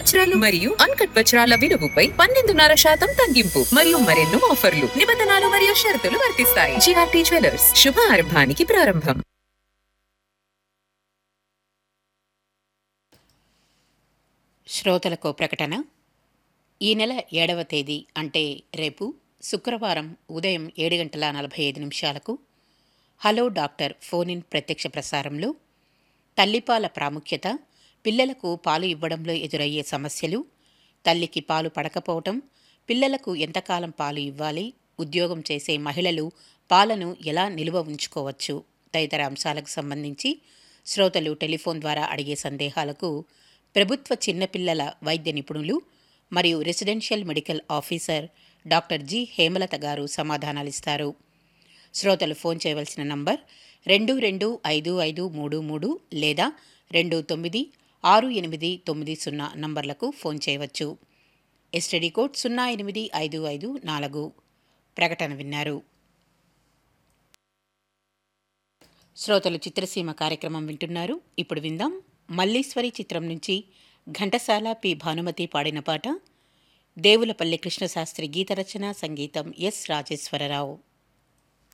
వజ్రాలు మరియు అన్కట్ వజ్రాల విలువపై 12.5% తగ్గింపు మరియు మరెన్నో ఆఫర్లు, నిబంధనలు మరియు షరతులు వర్తిస్తాయి. జిఆర్టీ జ్యువెలర్స్, శుభారంభానికి ప్రారంభం. శ్రోతలకు ప్రకటన. ఈ నెల 7వ తేదీ అంటే రేపు శుక్రవారం ఉదయం 7:45 హలో డాక్టర్ ఫోన్ ఇన్ ప్రత్యక్ష ప్రసారంలో తల్లిపాల ప్రాముఖ్యత, పిల్లలకు పాలు ఇవ్వడంలో ఎదురయ్యే సమస్యలు, తల్లికి పాలు పడకపోవటం, పిల్లలకు ఎంతకాలం పాలు ఇవ్వాలి, ఉద్యోగం చేసే మహిళలు పాలను ఎలా నిలువ ఉంచుకోవచ్చు తదితర అంశాలకు సంబంధించి శ్రోతలు టెలిఫోన్ ద్వారా అడిగే సందేహాలకు ప్రభుత్వ చిన్నపిల్లల వైద్య నిపుణులు మరియు residential medical officer doctor G Hemalatha గారు సమాధానాలిస్తారు. శ్రోతలు ఫోన్ చేయవలసిన నంబర్ 225533 లేదా 296890 నంబర్లకు ఫోన్ చేయవచ్చు. STD code 08554. ప్రకటన విన్నారు. శ్రోతలు చిత్రసీమ కార్యక్రమం వింటున్నారు. ఇప్పుడు విందాం మల్లీశ్వరి చిత్రం నుంచి ఘంటసాల పి భానుమతి పాడిన పాట. దేవులపల్లి కృష్ణశాస్త్రి గీత రచన, సంగీతం ఎస్ రాజేశ్వరరావు.